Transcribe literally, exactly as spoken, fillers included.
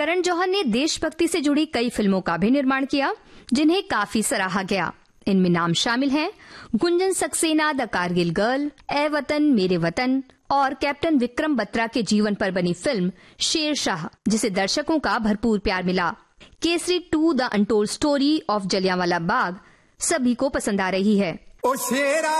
करण जौहर ने देशभक्ति से जुड़ी कई फिल्मों का भी निर्माण किया, जिन्हें काफी सराहा गया। इनमें नाम शामिल हैं गुंजन सक्सेना द कारगिल गर्ल, ए वतन मेरे वतन और कैप्टन विक्रम बत्रा के जीवन पर बनी फिल्म शेरशाह, जिसे दर्शकों का भरपूर प्यार मिला। Kesari to the untold story of Jallianwala Bagh सभी को पसंद आ रही है।